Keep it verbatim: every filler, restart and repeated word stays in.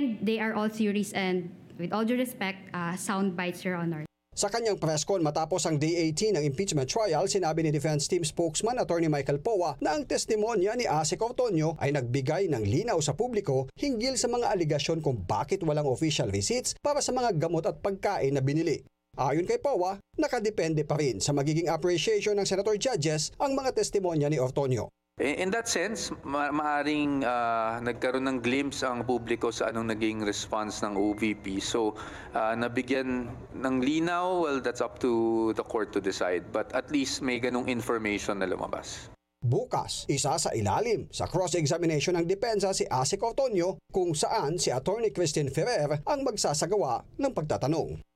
find they are all serious and, with all due respect, uh, sound bites, Your Honor. Sa kanyang press con matapos ang day eighteen ng impeachment trial, sinabi ni Defense Team spokesman Attorney Michael Poa na ang testimonya ni Ase Cautonio ay nagbigay ng linaw sa publiko hinggil sa mga aligasyon kung bakit walang official receipts para sa mga gamot at pagkain na binili. Ayon kay Poa, nakadepende pa rin sa magiging appreciation ng senator judges ang mga testimonya ni Ortonio. In that sense, ma maaring uh, nagkaroon ng glimpse ang publiko sa anong naging response ng O V P. So, uh, nabigyan ng linaw, well, that's up to the court to decide. But at least may ganong information na lumabas. Bukas, isa sa ilalim sa cross-examination ng depensa si Ase Cautonio kung saan si Attorney Christine Ferrer ang magsasagawa ng pagtatanong.